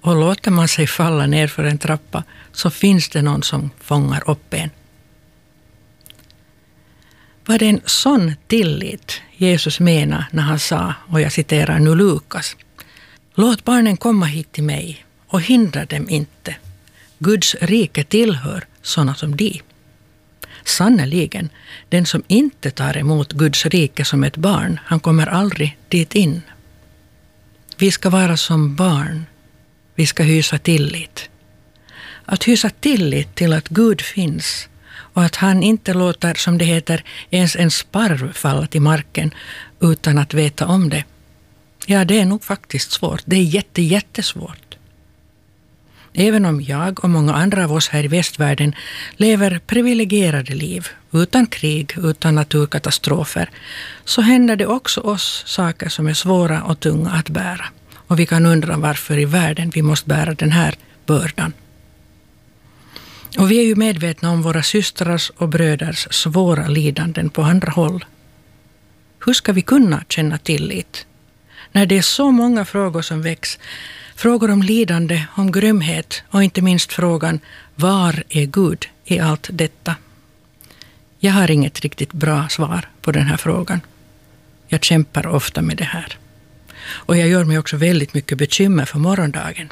Och låter man sig falla ner för en trappa så finns det någon som fångar upp en. Var det en sån tillit Jesus menar när han sa, och jag citerar nu Lukas: låt barnen komma hit till mig och hindra dem inte. Guds rike tillhör sådana som de. Sannoliken, den som inte tar emot Guds rike som ett barn, han kommer aldrig dit in. Vi ska vara som barn. Vi ska hysa tillit. Att hysa tillit till att Gud finns och att han inte låter, som det heter, ens en sparv falla till marken utan att veta om det. Ja, det är nog faktiskt svårt. Det är jättesvårt. Även om jag och många andra av oss här i västvärlden lever privilegierade liv, utan krig, utan naturkatastrofer, så händer det också oss saker som är svåra och tunga att bära. Och vi kan undra varför i världen vi måste bära den här bördan. Och vi är ju medvetna om våra systrars och bröders svåra lidanden på andra håll. Hur ska vi kunna känna tillit när det är så många frågor som väcks? Frågor om lidande, om grymhet och inte minst frågan: var är Gud i allt detta? Jag har inget riktigt bra svar på den här frågan. Jag kämpar ofta med det här. Och jag gör mig också väldigt mycket bekymmer för morgondagen.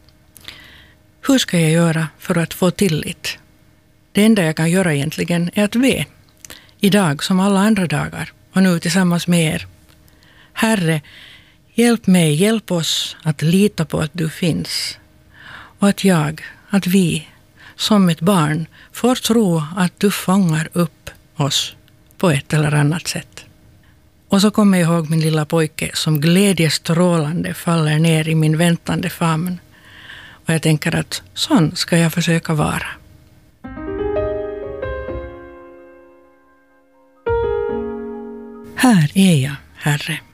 Hur ska jag göra för att få tillit? Det enda jag kan göra egentligen är att be. Idag som alla andra dagar och nu tillsammans med er. Herre, hjälp mig, hjälp oss att lita på att du finns. Och att vi som ett barn får tro att du fångar upp oss på ett eller annat sätt. Och så kommer jag ihåg min lilla pojke som glädjestrålande faller ner i min väntande famn. Och jag tänker att sån ska jag försöka vara. Här är jag, Herre.